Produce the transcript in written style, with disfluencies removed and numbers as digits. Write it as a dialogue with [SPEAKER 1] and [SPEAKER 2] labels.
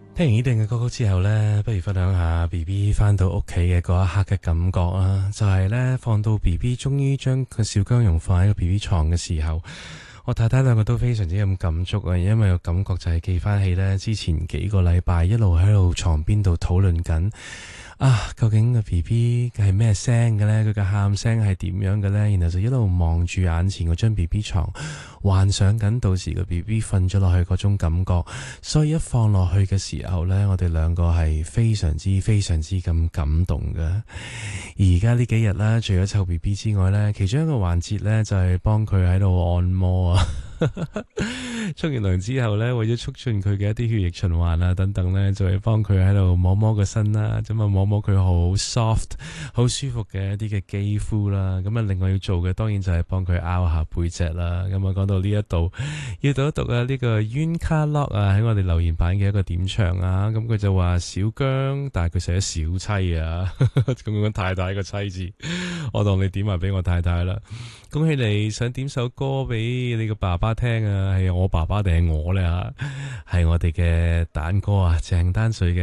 [SPEAKER 1] 聽完呢段嘅歌曲之後呢，不如分享下 BB 返到屋企嘅嗰一刻嘅感覺啦。就係呢，放到 BB 終於將個小姜蓉放喺個 BB 床嘅時候，我太太兩個都非常之咁感觸啊，因為個感覺就係記翻起呢，之前幾個禮拜一路喺度床邊度討論緊啊，究竟個 BB 係咩聲嘅呢？佢嘅喊聲係點樣嘅呢？然後就一路望住眼前嗰張 BB 床，幻想緊到時個 BB 瞓咗落去嗰種感覺。所以一放落去嘅時候呢，我哋兩個係非常之咁感動嘅。而家呢幾日啦，除咗湊 BB 之外呢，其中一個環節呢，就係幫佢喺度按摩啊。沖完涼之後呢，為咗促進佢嘅一啲血液循環啊等等呢，就係幫佢喺度摸摸個身啦，咁啊摸摸佢好 soft 好舒服嘅一啲嘅肌膚啦。咁啊另外要做嘅當然就係幫佢拗下背脊啦。咁啊講到呢一度要讀一讀啊，呢個 Yun Ka Lok 啊喺我哋留言版嘅一個點唱啊，咁佢就話小姜，但係佢寫咗小妻啊，咁樣太太個妻字，我當你點埋俾我太太啦。恭喜你想點首歌俾你個爸爸聽啊，係我爸爸定係我呢？係我哋嘅蛋哥啊，鄭丹瑞嘅